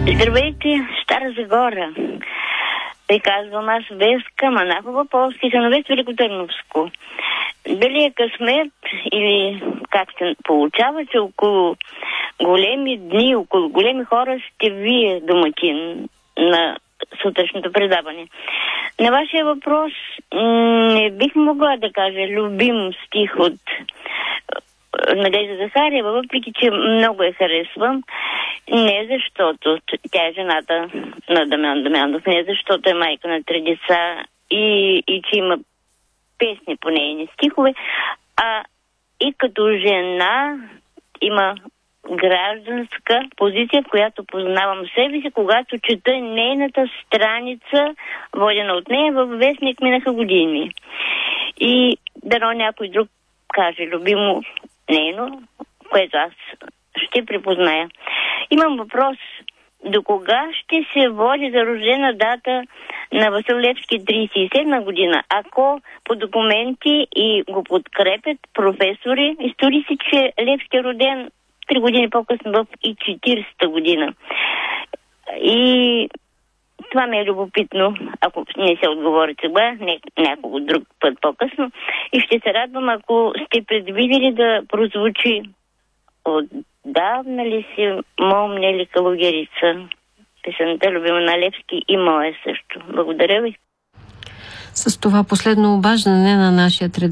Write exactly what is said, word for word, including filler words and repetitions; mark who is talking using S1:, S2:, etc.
S1: Здравейте, Стара Загора. Те казвам аз Веска Манахова, полски сановец, Великотърновско. Дали е късмет или как се получава, че около големи дни, около големи хора сте вие домакин на сутрешното предаване. На вашия въпрос не бих могла да кажа любим стих от Надежда Захариева, въпреки че много я харесвам. Не защото тя е жената на Дамян Дамянов, не защото е майка на три деца и, и че има песни по нейни стихове, а и като жена има гражданска позиция, в която познавам себе си, когато чета нейната страница, водена от нея, във вестник минаха години. И дано някой друг каже любимо нейно, което аз ще припозная. Имам въпрос. До кога ще се води за рождена дата на Васил Левски тридесет и седма година, ако по документи и го подкрепят професори, историци, че Левски е роден три години по-късно в и четиридесета година. И това ми е любопитно, ако не се отговори сега, не, някого друг път по-късно. И ще се радвам, ако сте предвидели да прозвучи отдавна ли си момнели калугерица. Песента любима на Левски и моя също. Благодаря ви.
S2: С това последно обаждане на нашия